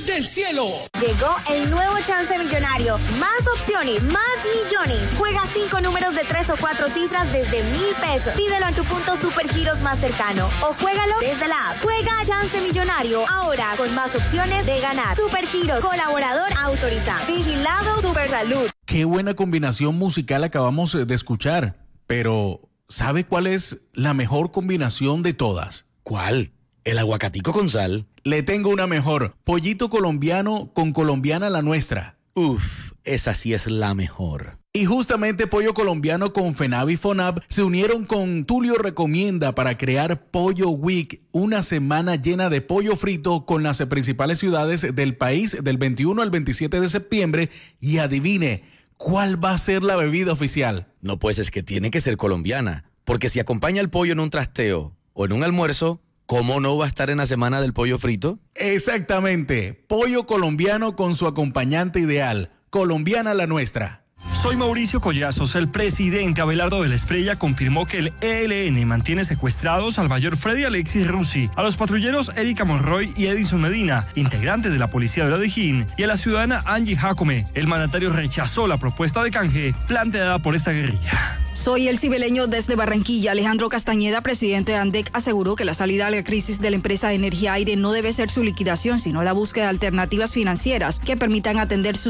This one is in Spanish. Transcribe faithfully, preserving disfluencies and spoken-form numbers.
del cielo. Llegó el nuevo Chance Millonario. Más opciones, más millones. Juega cinco números de tres o cuatro cifras desde mil pesos. Pídelo en tu punto Supergiros más cercano o juégalo desde la app. Juega Chance Millonario ahora con más opciones de ganar. Supergiros, colaborador autorizado. Vigilado Supersalud. Qué buena combinación musical acabamos de escuchar, pero ¿sabe cuál es la mejor combinación de todas? ¿Cuál? ¿El aguacatico con sal? Le tengo una mejor. Pollito colombiano con colombiana la nuestra. Uf, esa sí es la mejor. Y justamente Pollo Colombiano con FENAV y FONAV se unieron con Tulio Recomienda para crear Pollo Week, una semana llena de pollo frito con las principales ciudades del país del veintiuno al veintisiete de septiembre. Y adivine, ¿cuál va a ser la bebida oficial? No, pues es que tiene que ser colombiana, porque si acompaña el pollo en un trasteo o en un almuerzo, ¿cómo no va a estar en la semana del pollo frito? Exactamente, Pollo Colombiano con su acompañante ideal, colombiana la nuestra. Soy Mauricio Collazos. El presidente Abelardo de la Espriella confirmó que el E L N mantiene secuestrados al mayor Freddy Alexis Rusi, a los patrulleros Erika Monroy y Edison Medina, integrantes de la policía de Odejín, y a la ciudadana Angie Jacome. El mandatario rechazó la propuesta de canje planteada por esta guerrilla. Soy el civileño desde Barranquilla. Alejandro Castañeda, presidente de ANDEC, aseguró que la salida a la crisis de la empresa de energía aire no debe ser su liquidación, sino la búsqueda de alternativas financieras que permitan atender sus